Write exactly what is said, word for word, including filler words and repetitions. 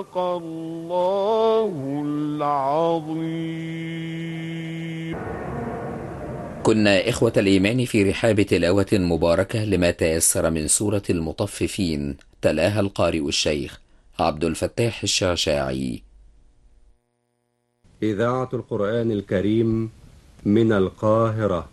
صدق الله العظيم. كنا إخوة الإيمان في رحاب تلاوة مباركة لما تيسر من سورة المطففين، تلاها القارئ الشيخ عبد الفتاح الشعشاعي. إذاعة القرآن الكريم من القاهرة.